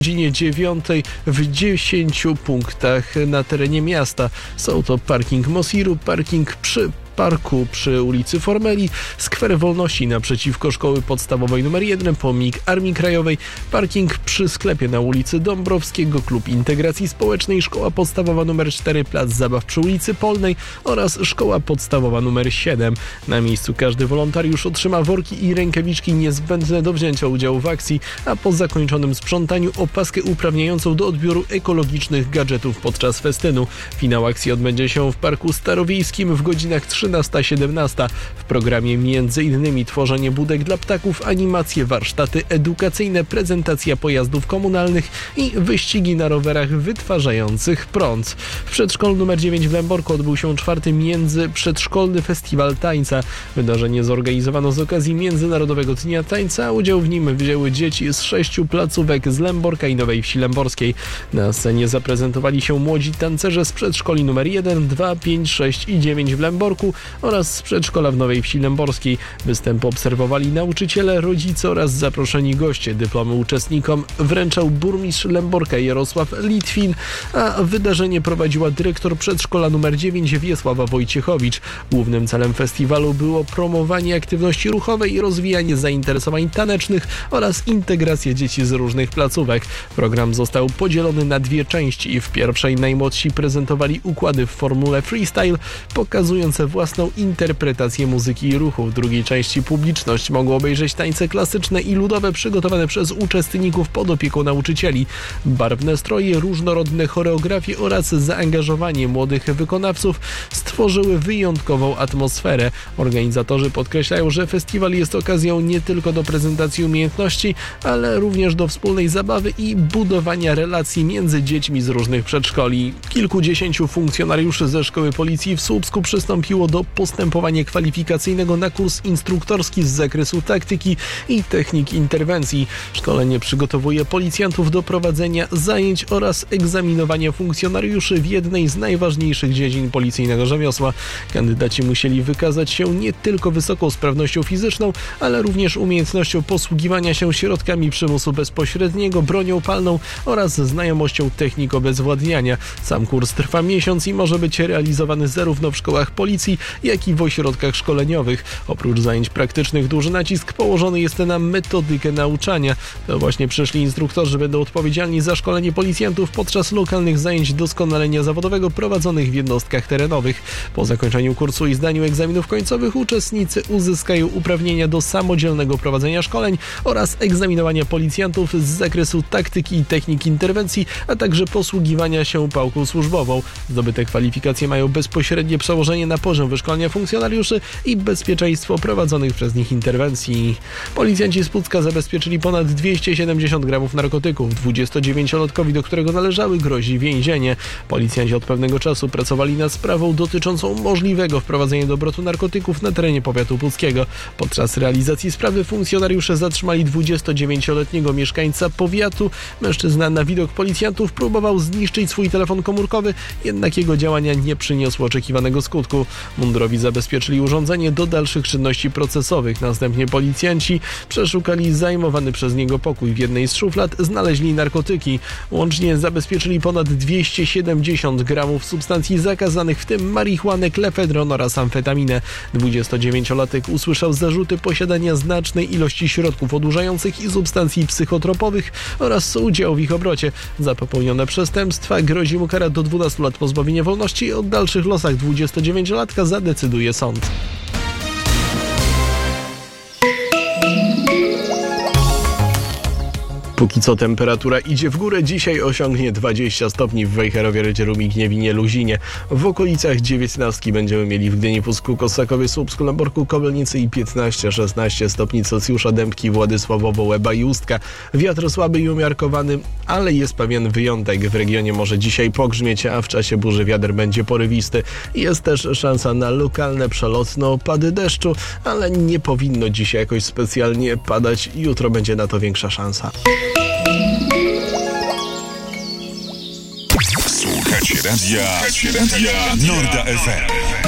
godzinie 9 w 10 punktach na terenie miasta. Są to parking Mosiru, parking przy parku przy ulicy Formeli, skwer Wolności naprzeciwko Szkoły Podstawowej nr 1, pomnik Armii Krajowej, parking przy sklepie na ulicy Dąbrowskiego, Klub Integracji Społecznej, Szkoła Podstawowa nr 4, plac zabaw przy ulicy Polnej oraz Szkoła Podstawowa nr 7. Na miejscu każdy wolontariusz otrzyma worki i rękawiczki niezbędne do wzięcia udziału w akcji, a po zakończonym sprzątaniu opaskę uprawniającą do odbioru ekologicznych gadżetów podczas festynu. Finał akcji odbędzie się w Parku Starowiejskim w godzinach 13-17. W programie m.in. tworzenie budek dla ptaków, animacje, warsztaty edukacyjne, prezentacja pojazdów komunalnych i wyścigi na rowerach wytwarzających prąd. W przedszkolu nr 9 w Lęborku odbył się 4. Międzyprzedszkolny Festiwal Tańca. Wydarzenie zorganizowano z okazji Międzynarodowego Dnia Tańca. Udział w nim wzięły dzieci z 6 placówek z Lęborka i Nowej Wsi Lęborskiej. Na scenie zaprezentowali się młodzi tancerze z przedszkoli nr 1, 2, 5, 6 i 9 w Lęborku oraz z przedszkola w Nowej Wsi Lęborskiej. Występ obserwowali nauczyciele, rodzice oraz zaproszeni goście. Dyplomy uczestnikom wręczał burmistrz Lęborka Jarosław Litwin, a wydarzenie prowadziła dyrektor przedszkola nr 9 Wiesława Wojciechowicz. Głównym celem festiwalu było promowanie aktywności ruchowej i rozwijanie zainteresowań tanecznych oraz integrację dzieci z różnych placówek. Program został podzielony na 2 części. W pierwszej najmłodsi prezentowali układy w formule freestyle, pokazujące własną interpretację muzyki i ruchu. W drugiej części publiczność mogła obejrzeć tańce klasyczne i ludowe przygotowane przez uczestników pod opieką nauczycieli. Barwne stroje, różnorodne choreografie oraz zaangażowanie młodych wykonawców stworzyły wyjątkową atmosferę. Organizatorzy podkreślają, że festiwal jest okazją nie tylko do prezentacji umiejętności, ale również do wspólnej zabawy i budowania relacji między dziećmi z różnych przedszkoli. Kilkudziesięciu funkcjonariuszy ze Szkoły Policji w Słupsku przystąpiło do postępowania kwalifikacyjnego na kurs instruktorski z zakresu taktyki i technik interwencji. Szkolenie przygotowuje policjantów do prowadzenia zajęć oraz egzaminowania funkcjonariuszy w jednej z najważniejszych dziedzin policyjnego rzemiosła. Kandydaci musieli wykazać się nie tylko wysoką sprawnością fizyczną, ale również umiejętnością posługiwania się środkami przymusu bezpośredniego, bronią palną oraz znajomością technik obezwładniania. Sam kurs trwa miesiąc i może być realizowany zarówno w szkołach policji, jak i w ośrodkach szkoleniowych. Oprócz zajęć praktycznych duży nacisk położony jest na metodykę nauczania. To właśnie przyszli instruktorzy będą odpowiedzialni za szkolenie policjantów podczas lokalnych zajęć doskonalenia zawodowego prowadzonych w jednostkach terenowych. Po zakończeniu kursu i zdaniu egzaminów końcowych uczestnicy uzyskają uprawnienia do samodzielnego prowadzenia szkoleń oraz egzaminowania policjantów z zakresu taktyki i technik interwencji, a także posługiwania się pałką służbową. Zdobyte kwalifikacje mają bezpośrednie przełożenie na poziom wyszkolenia funkcjonariuszy i bezpieczeństwo prowadzonych przez nich interwencji. Policjanci z Pucka zabezpieczyli ponad 270 gramów narkotyków. 29-latkowi, do którego należały, grozi więzienie. Policjanci od pewnego czasu pracowali nad sprawą dotyczącą możliwego wprowadzenia do obrotu narkotyków na terenie powiatu puckiego. Podczas realizacji sprawy funkcjonariusze zatrzymali 29-letniego mieszkańca powiatu. Mężczyzna na widok policjantów próbował zniszczyć swój telefon komórkowy, jednak jego działania nie przyniosły oczekiwanego skutku. Mundurowi zabezpieczyli urządzenie do dalszych czynności procesowych. Następnie policjanci przeszukali zajmowany przez niego pokój. W jednej z szuflad znaleźli narkotyki. Łącznie zabezpieczyli ponad 270 gramów substancji zakazanych, w tym marihuanę, klefedron oraz amfetaminę. 29-latek usłyszał zarzuty posiadania znacznej ilości środków odurzających i substancji psychotropowych oraz udziału w ich obrocie. Za popełnione przestępstwa grozi mu kara do 12 lat pozbawienia wolności. O dalszych losach 29-latka zadecyduje sąd. Póki co temperatura idzie w górę. Dzisiaj osiągnie 20 stopni w Wejherowie, Rydzieru, Gniewinie, Luzinie. W okolicach 19 będziemy mieli w Gdyni, Pusku, Kosakowie, Słupsku, Lęborku, Kobylnicy i 15-16 stopni Celsjusza, Dębki, Władysławowo, Łeba i Ustka. Wiatr słaby i umiarkowany, ale jest pewien wyjątek. W regionie może dzisiaj pogrzmieć, a w czasie burzy wiatr będzie porywisty. Jest też szansa na lokalne przelotne opady deszczu, ale nie powinno dzisiaj jakoś specjalnie padać. Jutro będzie na to większa szansa. Słuchacie radia Norda FM.